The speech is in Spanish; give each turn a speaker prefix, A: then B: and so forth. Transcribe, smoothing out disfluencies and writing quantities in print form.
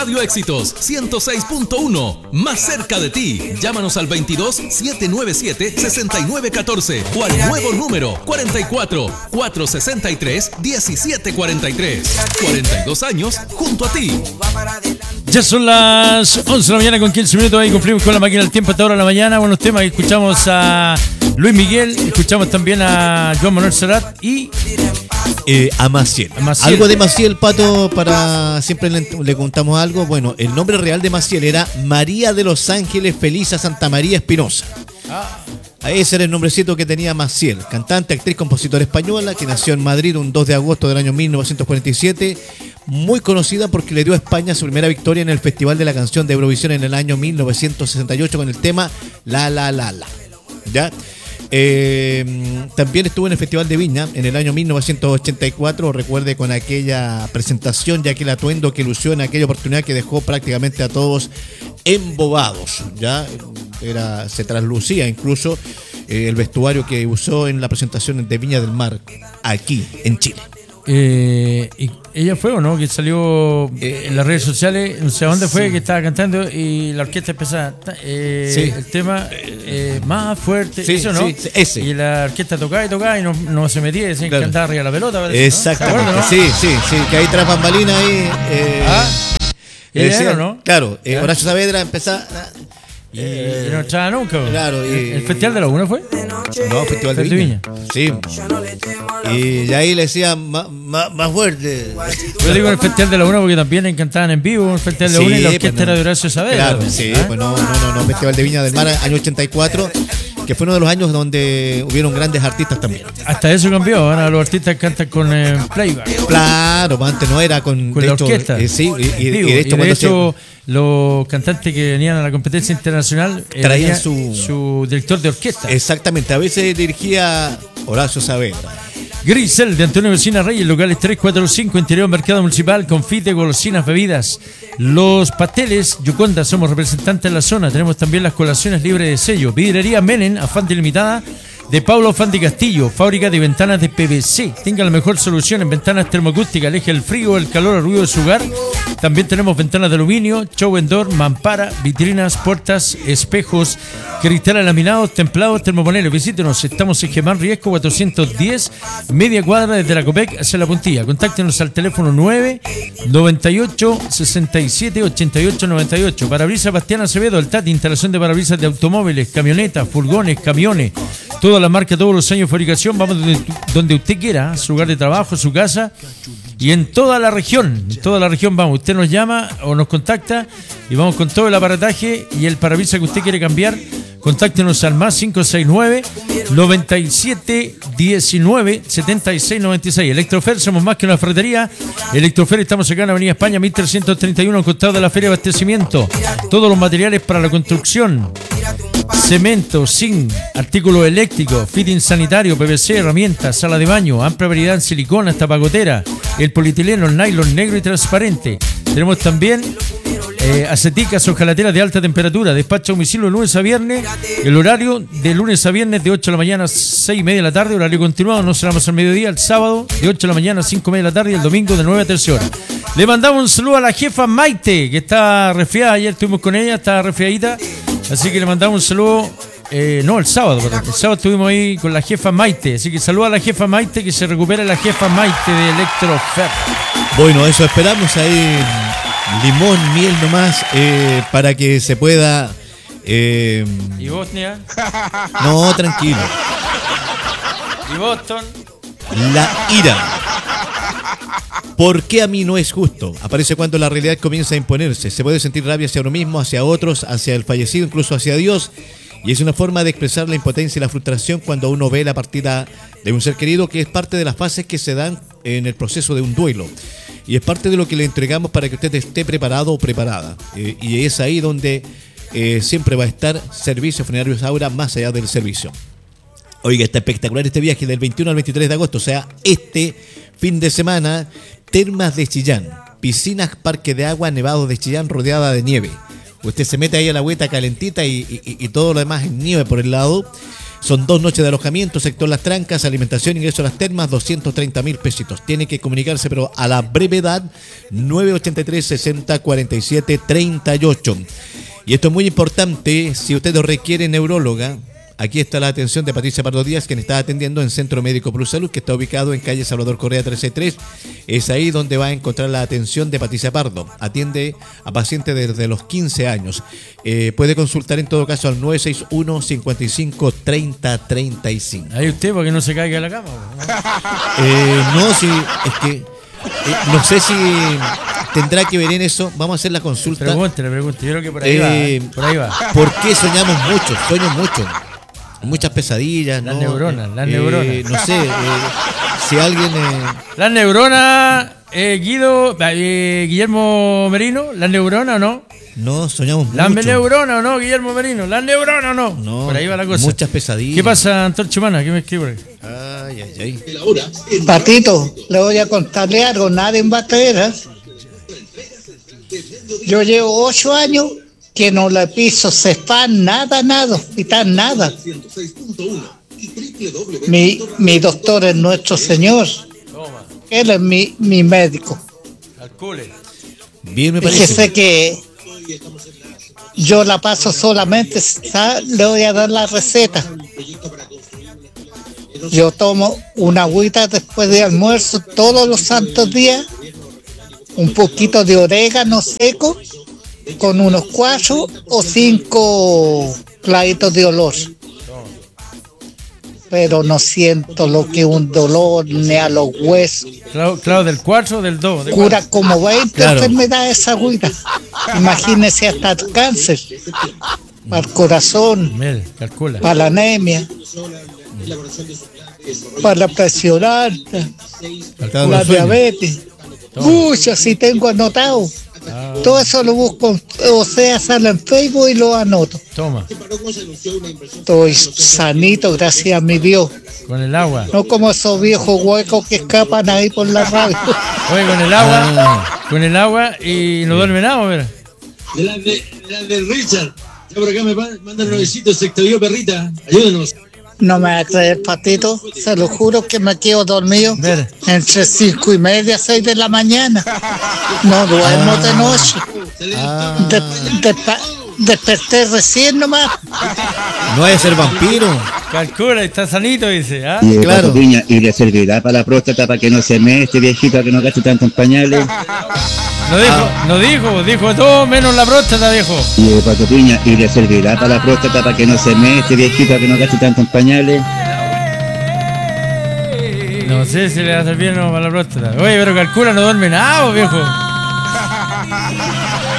A: Radio Éxitos 106.1, más cerca de ti. Llámanos al 22-797-6914 o al nuevo número 44-463-1743. 42 años junto a ti.
B: Ya son las 11 de la mañana con 15 minutos. Ahí cumplimos con la máquina del tiempo hasta ahora de la mañana. Buenos temas. Escuchamos a Luis Miguel, escuchamos también a Joan Manuel Serrat y
C: a Maciel. Algo de Maciel, Pato, para siempre le contamos algo. Bueno, el nombre real de Maciel era María de los Ángeles Felisa Santa María Espinosa. Ese era el nombrecito que tenía Maciel, cantante, actriz, compositora española, que nació en Madrid un 2 de agosto del año 1947, muy conocida porque le dio a España su primera victoria en el Festival de la Canción de Eurovisión en el año 1968 con el tema La La La La. ¿Ya? También estuvo en el Festival de Viña en el año 1984, recuerde, con aquella presentación y aquel atuendo que lució en aquella oportunidad que dejó prácticamente a todos embobados. Ya se traslucía incluso el vestuario que usó en la presentación de Viña del Mar aquí en Chile.
B: Y ella fue, ¿o no? Que salió en las redes sociales, no sé a dónde fue, que estaba cantando y la orquesta empezaba el tema más fuerte, eso, ¿no? Sí, ese. Y la orquesta tocaba y no se metía, decían que cantaba arriba de la pelota, parece,
C: exactamente, ¿no? Sí, que ahí tras bambalina ahí
B: decía, ¿no?
C: Claro, Horacio Saavedra empezaba
B: y no echaba nunca.
C: Claro,
B: ¿El Festival de la Una fue?
C: No, Festival de Viña. Sí. Y ahí le decían más fuerte.
B: Yo digo el Festival de la Una porque también cantaban en vivo el Festival de la Una y la orquesta era de Horacio Saavedra.
C: Claro, sí, pues no, Festival de Viña del Mar, año 84, que fue uno de los años donde hubieron grandes artistas también.
B: Hasta eso cambió, ahora los artistas cantan con playback.
C: Claro, antes no era con
B: la orquesta.
C: Sí, y de hecho,
B: los cantantes que venían a la competencia internacional
C: traían
B: su director de orquesta.
C: Exactamente, a veces dirigía Horacio Saavedra.
B: Grisel de Antonio Vecina Reyes, locales 345, interior Mercado Municipal, confite, golosinas, bebidas. Los pasteles Yoconda, somos representantes en la zona. Tenemos también las colaciones libres de sello. Vidrería Menen, afán de limitada, de Pablo Afán de Castillo, fábrica de ventanas de PVC. Tenga la mejor solución en ventanas termoacústicas, aleje el frío, el calor, el ruido de su hogar. También tenemos ventanas de aluminio, show and door, mampara, vitrinas, puertas, espejos, cristales laminados, templados, termopaneles. Visítenos, estamos en Gemán Riesco 410, media cuadra desde la Copec hacia la Puntilla. Contáctenos al teléfono 998 67 88 98. Parabrisas Bastián Acevedo, el TAT, instalación de parabrisas de automóviles, camionetas, furgones, camiones. Toda la marca, todos los años de fabricación. Vamos donde usted quiera, su lugar de trabajo, su casa y en toda la región. En toda la región vamos. Usted nos llama o nos contacta y vamos con todo el aparataje y el parabrisas que usted quiere cambiar. Contáctenos al más 569 97 19 76 96. Electrofer, somos más que una ferretería. Electrofer, estamos acá en Avenida España 1331, al costado de la Feria de Abastecimiento. Todos los materiales para la construcción: cemento, zinc, artículos eléctricos, fitting sanitario, PVC, herramientas, sala de baño, amplia variedad en silicona hasta pagotera, el polietileno, el nylon negro y transparente. Tenemos también aceticas, hojalateras de alta temperatura, despacho a domicilio de lunes a viernes. El horario de lunes a viernes de 8 de la mañana a 6 y media de la tarde, horario continuado, no cerramos al mediodía. El sábado de 8 de la mañana a 5 y media de la tarde y el domingo de 9 a 13 horas. Le mandamos un saludo a la jefa Maite, que está resfriada. Ayer estuvimos con ella, está resfriadita, así que le mandamos un saludo. El sábado estuvimos ahí con la jefa Maite, así que saluda a la jefa Maite, que se recupere la jefa Maite de Electrofer.
C: Bueno, eso esperamos ahí, limón, miel nomás, para que se pueda...
B: ¿Y Bosnia?
C: No, tranquilo.
B: ¿Y Boston?
C: La ira. ¿Por qué a mí no es justo? Aparece cuando la realidad comienza a imponerse. Se puede sentir rabia hacia uno mismo, hacia otros, hacia el fallecido, incluso hacia Dios. Y es una forma de expresar la impotencia y la frustración cuando uno ve la partida de un ser querido, que es parte de las fases que se dan en el proceso de un duelo. Y es parte de lo que le entregamos para que usted esté preparado o preparada. Y es ahí donde siempre va a estar Servicios Funerarios Aura, más allá del servicio. Oiga, está espectacular este viaje del 21 al 23 de agosto, o sea, este fin de semana. Termas de Chillán, piscinas, parque de agua, nevados de Chillán rodeada de nieve. Usted se mete ahí a la agüita calentita y todo lo demás en nieve por el lado. Son 2 noches de alojamiento, sector Las Trancas, alimentación, ingreso a las termas, 230.000 pesitos. Tiene que comunicarse, pero a la brevedad, 983 60 47 38. Y esto es muy importante, si usted lo requiere neuróloga, aquí está la atención de Patricia Pardo Díaz, quien está atendiendo en Centro Médico Plus Salud, que está ubicado en calle Salvador Correa 1363. Es ahí donde va a encontrar la atención de Patricia Pardo. Atiende a pacientes desde los 15 años. Puede consultar en todo caso al 961 55 30 35.
B: Ahí usted, porque no se caiga de la cama.
C: No, sí, es que no sé si tendrá que ver en eso. Vamos a hacer la consulta.
B: Pregúntele. Yo creo que por ahí va. Por ahí va.
C: ¿Por qué soñamos mucho? Sueño mucho. Muchas pesadillas,
B: Las
C: ¿no?
B: neuronas.
C: No sé, si alguien...
B: Las neuronas, Guillermo Merino, las neuronas o no.
C: No, soñamos mucho.
B: Las neuronas o no, Guillermo Merino, las neuronas o no.
C: No,
B: por ahí va la cosa.
C: muchas pesadillas.
B: ¿Qué pasa, Antorcho Humana? ¿Qué me escribe?
C: Ay.
D: Patito, le voy a contarle algo, nadie va a creer, ¿eh? Yo llevo 8 años que no le piso Cepam, nada, hospital, nada. Mi doctor es nuestro Señor.
B: Toma,
D: Él es mi médico.
B: calcule.
C: Bien, me
D: Fíjese
C: parece.
D: que yo la paso solamente, le voy a dar la receta. Yo tomo una agüita después de almuerzo todos los santos días, un poquito de orégano seco, con unos 4 o 5 clavitos de olor. Pero no siento lo que un dolor ni a los huesos.
B: Claro, del 4 o del 2.
D: Cura como 20
C: Claro.
D: enfermedades esa agüita. Imagínese hasta el cáncer, para el corazón,
B: Mire, calcula.
D: para la anemia, para la presión alta,
C: Faltaba
D: la
C: los sueños.
D: diabetes.
B: Toma.
D: Mucho, sí tengo anotado. Todo eso lo busco, o sea, sale en Facebook y lo anoto.
B: Toma,
D: Estoy sanito, gracias a mi Dios.
B: con el agua.
D: No como esos viejos huecos que escapan ahí por la radio.
B: Oye, con el agua y no duerme nada, mira.
E: De la de Richard. Ya por acá me mandan un besito, se extravió perrita. Ayúdenos.
D: No me va a creer, Patito, se lo juro que me quedo dormido
B: Ver.
D: entre 5:30 y 6 de la mañana. No duermo de noche. Desperté recién nomás.
C: No hay a ser vampiro.
B: Calcula, está sanito, dice. ¿Ah?
F: Y
C: Claro.
F: Piña, y le servirá para la próstata para que no se me este viejito que no gaste tanto en pañales.
B: Dijo todo menos la próstata, viejo.
F: Y Pato Piña, y le servirá para la próstata para que no se me este viejito que no gaste tanto en pañales.
B: No sé si le va a servir o no para la próstata. Oye, pero calcula, no duerme nada, viejo.